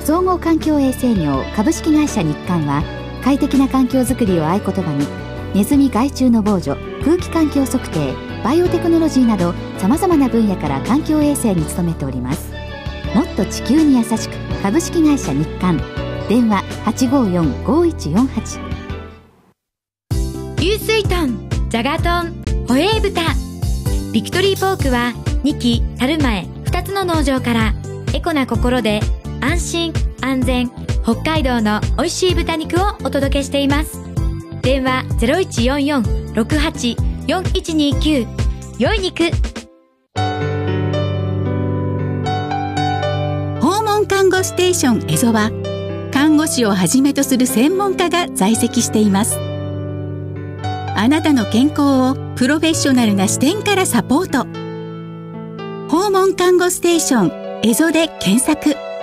総合環境衛生業株式会社日刊は、快適な環境づくりを合言葉に、ネズミ害虫の防除、空気環境測定、バイオテクノロジーなどさまざまな分野から環境衛生に努めております。もっと地球に優しく、株式会社日刊。電話854-5148。 流水豚、ジャガトン、ホエー豚、ビクトリーポークは2期樽前2つの農場からエコな心で安心安全北海道の美味しい豚肉をお届けしています。電話0144-68-4129。良い肉。 訪問看護ステーションエゾは、看護師をはじめとする専門家が在籍しています。あなたの健康をプロフェッショナルな視点からサポート。訪問看護ステーションエゾで検索。